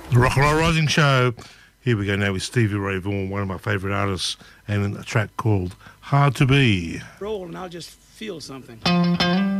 The Rock and Roll Rising Show. Here we go now with Stevie Ray Vaughan, one of my favourite artists, and a track called Hard to Be. Roll and I'll just feel something.